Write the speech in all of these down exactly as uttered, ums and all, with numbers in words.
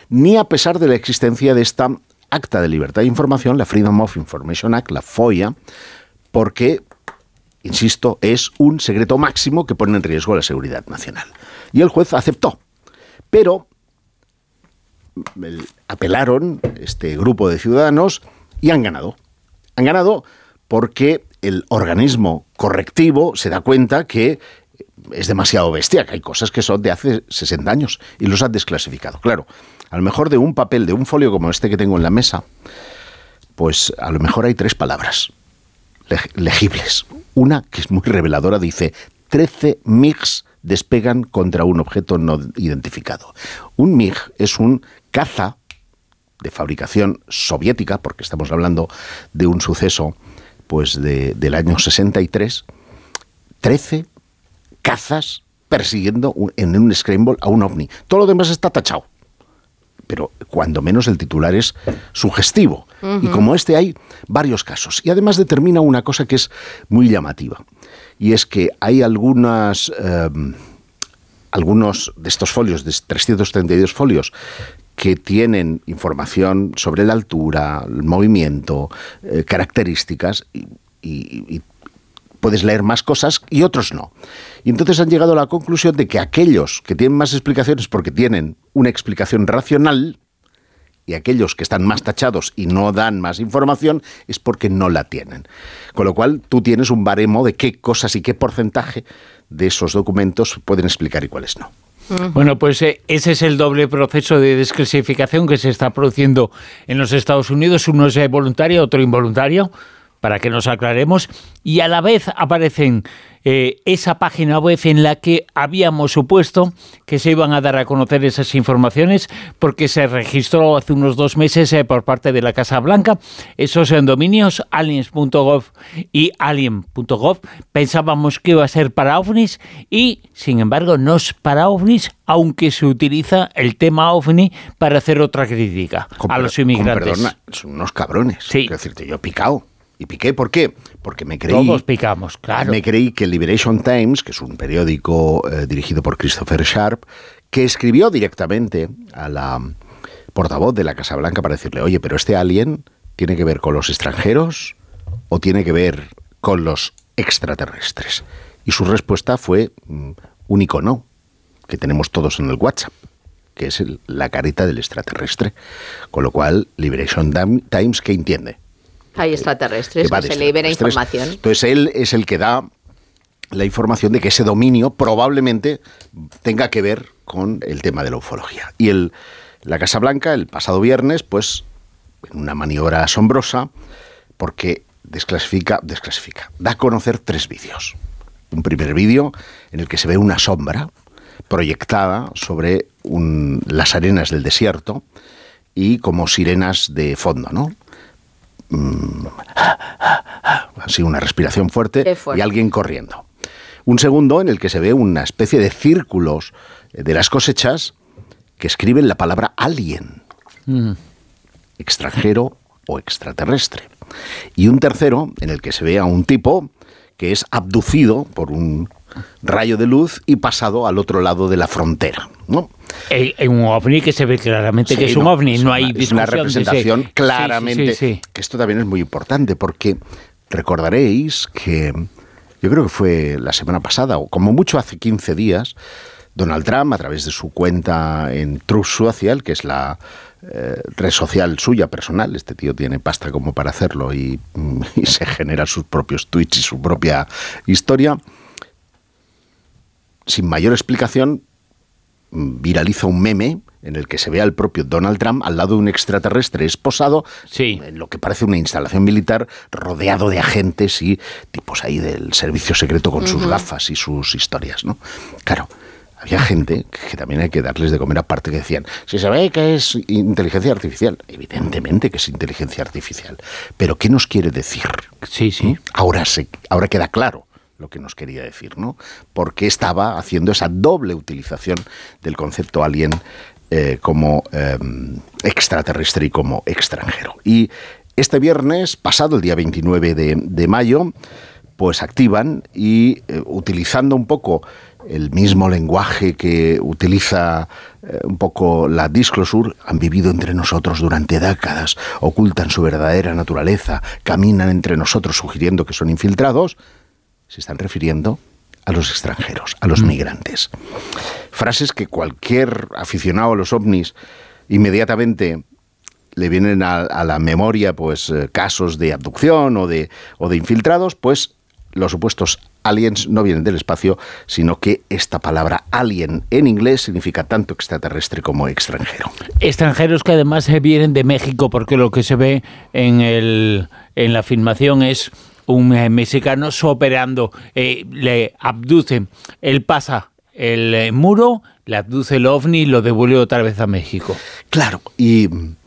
ni a pesar de la existencia de esta Acta de Libertad de Información, la Freedom of Information Act, la FOIA, porque, insisto, es un secreto máximo que pone en riesgo la seguridad nacional. Y el juez aceptó, pero apelaron este grupo de ciudadanos y han ganado. Han ganado porque el organismo correctivo se da cuenta que es demasiado bestia, que hay cosas que son de hace sesenta años y los han desclasificado. Claro, a lo mejor de un papel, de un folio como este que tengo en la mesa, pues a lo mejor hay tres palabras legibles. Una que es muy reveladora, dice: trece MiGs despegan contra un objeto no identificado. Un MiG es un caza de fabricación soviética, porque estamos hablando de un suceso pues de, del año sesenta y tres, trece cazas persiguiendo un, en un scramble a un ovni. Todo lo demás está tachado, pero cuando menos el titular es sugestivo. Uh-huh. Y como este hay varios casos. Y además determina una cosa que es muy llamativa, y es que hay algunas, eh, algunos de estos folios, de trescientos treinta y dos folios, que tienen información sobre la altura, el movimiento, eh, características, y, y, y puedes leer más cosas y otros no. Y entonces han llegado a la conclusión de que aquellos que tienen más explicaciones porque tienen una explicación racional, y aquellos que están más tachados y no dan más información es porque no la tienen. Con lo cual tú tienes un baremo de qué cosas y qué porcentaje de esos documentos pueden explicar y cuáles no. Bueno, pues eh, ese es el doble proceso de desclasificación que se está produciendo en los Estados Unidos. Uno es voluntario, otro involuntario, para que nos aclaremos. Y a la vez aparecen eh, esa página web en la que habíamos supuesto que se iban a dar a conocer esas informaciones, porque se registró hace unos dos meses eh, por parte de la Casa Blanca esos en dominios aliens punto gov y alien punto gov. Pensábamos que iba a ser para ovnis y, sin embargo, no es para ovnis, aunque se utiliza el tema ovni para hacer otra crítica con, a los inmigrantes. Con perdona, son unos cabrones. Sí. Quiero decirte, yo he picado. ¿Y piqué? ¿Por qué? Porque me creí... Todos picamos, claro. Me creí que Liberation Times, que es un periódico eh, dirigido por Christopher Sharp, que escribió directamente a la portavoz de la Casa Blanca para decirle: oye, pero este alien tiene que ver con los extranjeros o tiene que ver con los extraterrestres. Y su respuesta fue mm, un icono que tenemos todos en el WhatsApp, que es el, la carita del extraterrestre. Con lo cual, Liberation Times, ¿qué entiende? Hay extraterrestres, que, que se libera información. Entonces él es el que da la información de que ese dominio probablemente tenga que ver con el tema de la ufología. Y el, la Casa Blanca, el pasado viernes, pues, en una maniobra asombrosa, porque desclasifica, desclasifica, da a conocer tres vídeos. Un primer vídeo en el que se ve una sombra proyectada sobre un, las arenas del desierto y como sirenas de fondo, ¿no? Así una respiración fuerte, fuerte y alguien corriendo. Un segundo en el que se ve una especie de círculos de las cosechas que escriben la palabra alien, mm. extranjero o extraterrestre. Y un tercero en el que se ve a un tipo que es abducido por un rayo de luz y pasado al otro lado de la frontera, ¿no? Hay, hay un ovni que se ve claramente sí, que es un no, ovni, no hay discusión. Es una representación ese... claramente, sí, sí, sí, sí. Que esto también es muy importante, porque recordaréis que yo creo que fue la semana pasada, o como mucho hace quince días, Donald Trump, a través de su cuenta en Truth Social, que es la eh, red social suya personal, este tío tiene pasta como para hacerlo y, y se genera sus propios tweets y su propia historia, sin mayor explicación, viraliza un meme en el que se ve al propio Donald Trump al lado de un extraterrestre esposado, sí, en lo que parece una instalación militar, rodeado de agentes y tipos ahí del servicio secreto con uh-huh. sus gafas y sus historias, ¿no? Claro, había gente que también hay que darles de comer aparte, que decían: si se ve que es inteligencia artificial, evidentemente que es inteligencia artificial, pero ¿qué nos quiere decir? Sí, sí. Ahora, se, ahora queda claro lo que nos quería decir, ¿no? Porque estaba haciendo esa doble utilización del concepto alien eh, como eh, extraterrestre y como extranjero. Y este viernes pasado, el día veintinueve de mayo, pues activan y eh, utilizando un poco el mismo lenguaje que utiliza eh, un poco la Disclosure, han vivido entre nosotros durante décadas, ocultan su verdadera naturaleza, caminan entre nosotros sugiriendo que son infiltrados, se están refiriendo a los extranjeros, a los mm. migrantes. Frases que cualquier aficionado a los ovnis inmediatamente le vienen a, a la memoria, pues eh, casos de abducción o de, o de infiltrados, pues los supuestos aliens no vienen del espacio, sino que esta palabra alien en inglés significa tanto extraterrestre como extranjero. Extranjeros que además vienen de México, porque lo que se ve en, el, en la filmación es un eh, mexicano operando, eh, le abduce, él pasa el eh, muro, le abduce el ovni y lo devuelve otra vez a México. Claro, y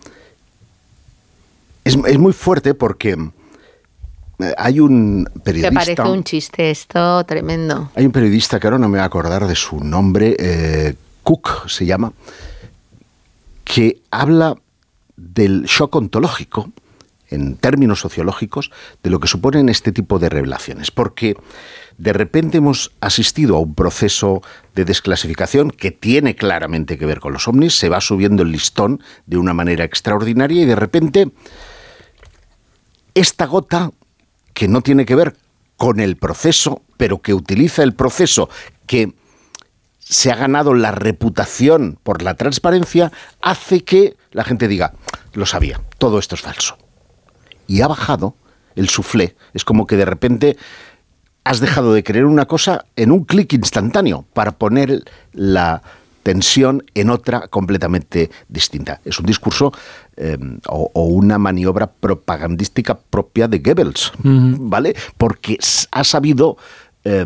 es, es muy fuerte porque hay un periodista... Que parece un chiste esto tremendo. Hay un periodista que ahora no me voy a acordar de su nombre, eh, Cook se llama, que habla del shock ontológico, en términos sociológicos, de lo que suponen este tipo de revelaciones. Porque de repente hemos asistido a un proceso de desclasificación que tiene claramente que ver con los ovnis, se va subiendo el listón de una manera extraordinaria y de repente esta gota que no tiene que ver con el proceso, pero que utiliza el proceso, que se ha ganado la reputación por la transparencia, hace que la gente diga, lo sabía, todo esto es falso. Y ha bajado el suflé. Es como que de repente has dejado de creer una cosa en un clic instantáneo para poner la tensión en otra completamente distinta. Es un discurso eh, o, o una maniobra propagandística propia de Goebbels, uh-huh. ¿vale? Porque ha sabido eh,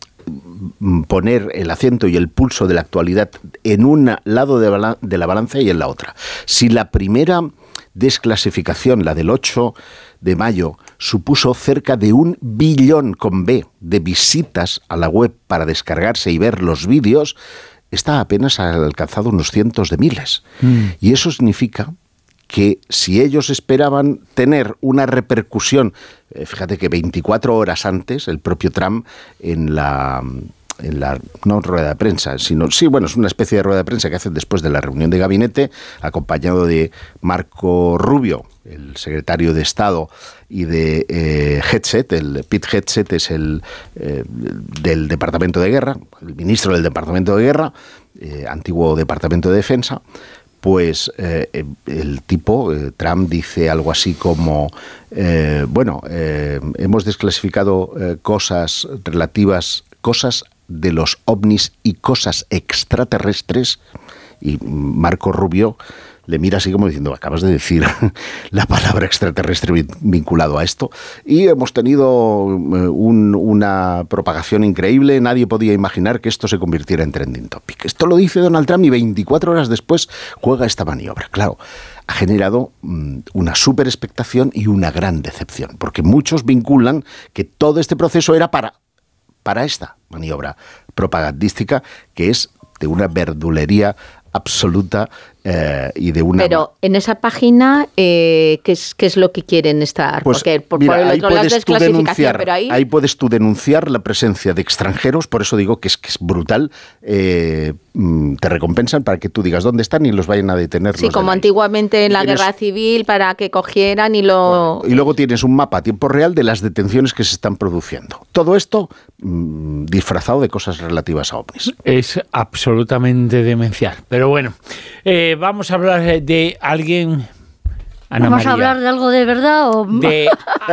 poner el acento y el pulso de la actualidad en un lado de, bala- de la balanza y en la otra. Si la primera desclasificación, la del ocho de mayo, supuso cerca de un billón con B de visitas a la web para descargarse y ver los vídeos, esta apenas ha alcanzado unos cientos de miles. Mm. Y eso significa que si ellos esperaban tener una repercusión, eh, fíjate que veinticuatro horas antes, el propio Trump en la... en la, no rueda de prensa, sino, sí, bueno, es una especie de rueda de prensa que hacen después de la reunión de gabinete, acompañado de Marco Rubio, el secretario de Estado, y de eh, Hegseth, el Pete Hegseth es el eh, del Departamento de Guerra, el ministro del Departamento de Guerra, eh, antiguo Departamento de Defensa. Pues eh, el tipo, eh, Trump, dice algo así como, eh, bueno, eh, hemos desclasificado eh, cosas relativas, cosas de los ovnis y cosas extraterrestres, y Marco Rubio le mira así como diciendo, acabas de decir la palabra extraterrestre vinculado a esto, y hemos tenido un, una propagación increíble, nadie podía imaginar que esto se convirtiera en trending topic. Esto lo dice Donald Trump y veinticuatro horas después juega esta maniobra. Claro, ha generado um, una súper expectación y una gran decepción, porque muchos vinculan que todo este proceso era para, para esta maniobra propagandística, que es de una verdulería absoluta eh, y de una... Pero en esa página, eh, ¿qué, es, ¿qué es lo que quieren estar? Pues, porque por, mira, por el ahí otro lado es desclasificación, pero ahí... ahí puedes tú denunciar la presencia de extranjeros, por eso digo que es, que es brutal, eh, te recompensan para que tú digas dónde están y los vayan a detener. Sí, como antiguamente en la tienes... guerra civil, para que cogieran y lo... Y luego tienes un mapa a tiempo real de las detenciones que se están produciendo. Todo esto mmm, disfrazado de cosas relativas a ovnis. Es absolutamente demencial, pero bueno, eh, vamos a hablar de alguien... Ana ¿Vamos María, a hablar de algo de verdad o...? De,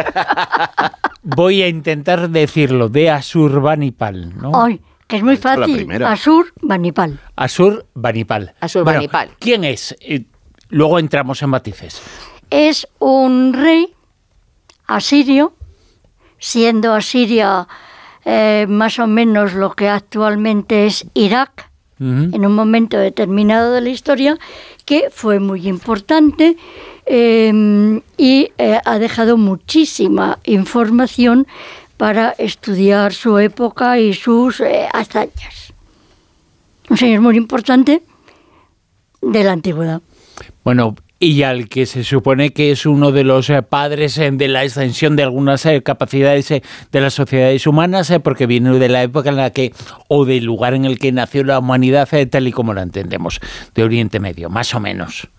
voy a intentar decirlo, de Asurbanipal, ¿no? Ay, que es muy fácil. Asurbanipal. Asurbanipal. Asurbanipal. Bueno, ¿quién es? Eh, luego entramos en matices. Es un rey asirio, siendo Asiria eh, más o menos lo que actualmente es Irak, uh-huh. en un momento determinado de la historia, que fue muy importante eh, y eh, ha dejado muchísima información para estudiar su época y sus eh, hazañas. Un señor muy importante de la antigüedad. Bueno, y al que se supone que es uno de los eh, padres eh, de la extensión de algunas eh, capacidades eh, de las sociedades humanas, eh, porque viene de la época en la que, o del lugar en el que nació la humanidad eh, tal y como la entendemos, de Oriente Medio, más o menos.